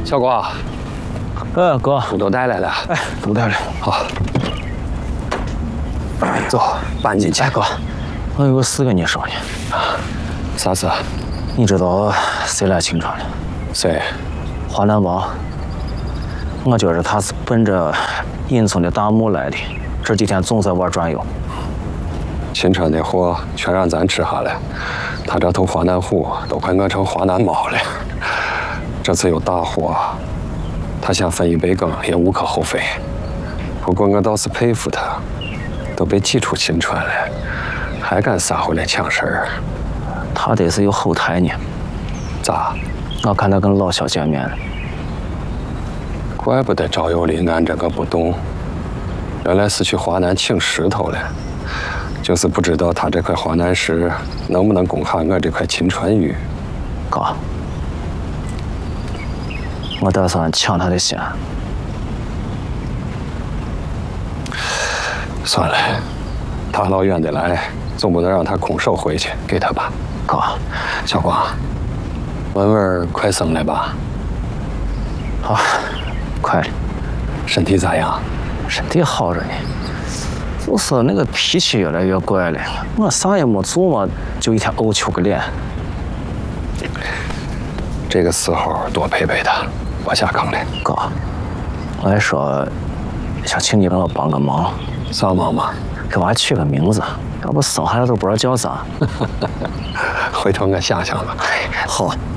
小光， 哥， 土都带来了。 哎，都带来。 好，走，搬进去。 哎，哥，我有个事跟你说呢。 啥事？ 你知道谁来秦川了？ 谁？ 华南王。我觉着他是奔着银村的大墓来的，这几天总在玩转悠。 秦川的货全让咱吃下了，他这头华南虎都快饿成华南猫了。这次有大祸，他想分一杯羹也无可厚非。不过我倒是佩服他，都被挤出秦川了，还敢杀回来抢事儿。 他得是有后台呢。 咋？ 我看他跟老肖见面了。 怪不得赵有林按着个不动，原来是去华南请石头了。就是不知道他这块华南石能不能攻下我这块秦川玉。 哥，我打算抢他的先。 算了，大老远的来，总不能让他空手回去，给他吧。 哥， 小光，文文快生了吧？ 好，快了。 身体咋样？ 身体好着呢。就是那个脾气越来越怪了，我啥也没做嘛，就一天怄求个脸。 这个时候多陪陪他，我下炕了。 哥，我还说想请你给我帮个忙。 啥忙嘛？ 给娃取个名字，要不生下来都不知道叫啥。 回头我想想吧。 好。